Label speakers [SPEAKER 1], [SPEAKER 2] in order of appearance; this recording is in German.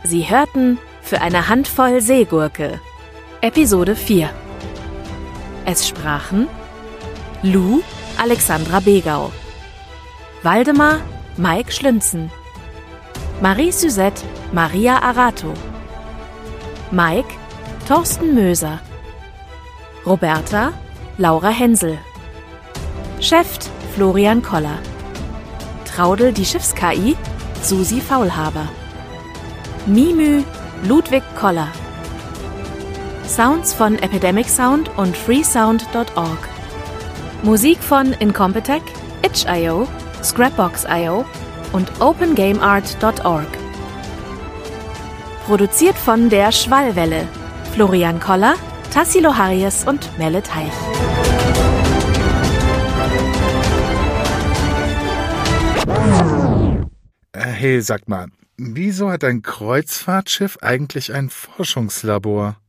[SPEAKER 1] Sie hörten Für eine Handvoll Seegurke. Episode 4. Es sprachen Lou, Alexandra Begau, Waldemar, Mike Schlünzen, Marie Suzette, Maria Arato, Mike, Thorsten Möser, Roberta, Laura Hensel, Cheft, Florian Koller, Traudel, die Schiffs-KI, Susi Faulhaber, Mimü, Ludwig Koller, Sounds von Epidemic Sound und freesound.org, Musik von Incompetech, itch.io, Scrapbox.io und opengameart.org. Produziert von der Schwallwelle, Florian Koller, Tassilo Harries und Melle Teich.
[SPEAKER 2] Hey, sag mal, wieso hat ein Kreuzfahrtschiff eigentlich ein Forschungslabor?